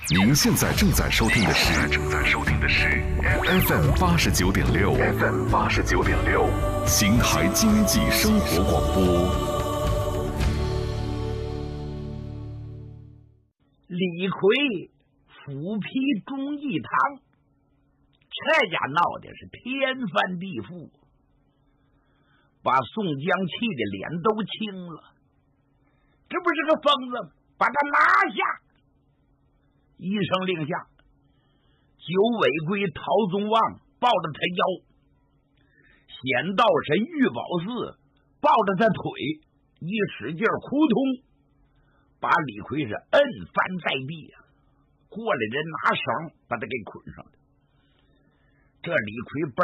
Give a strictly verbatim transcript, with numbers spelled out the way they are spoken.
您现在正在收听的是正在收听的是 F M 八十九点六 F M 八十九点六邢台经济生活广播。 李逵斧劈忠义堂，这家闹的是天翻地覆，把宋江气的脸都青了。这不是个疯子吗？把他拿下！一声令下，九尾龟陶宗旺抱着他腰，显道神玉宝寺抱着他腿，一使劲扑通，把李逵是摁翻在地啊！过来人拿绳把他给捆上了。这李逵嘣